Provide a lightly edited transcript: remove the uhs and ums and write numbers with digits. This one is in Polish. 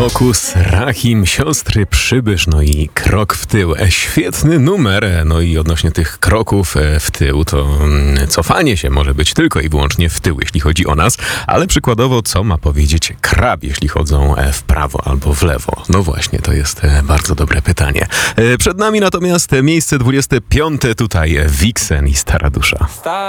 Hokus, Rahim, Siostry Przybysz, no i Krok w tył. Świetny numer. No i odnośnie tych kroków w tył, to cofanie się może być tylko i wyłącznie w tył, jeśli chodzi o nas, ale przykładowo, co ma powiedzieć krab, jeśli chodzą w prawo albo w lewo? No właśnie, to jest bardzo dobre pytanie. Przed nami natomiast miejsce 25, tutaj Vixen i Stara Dusza.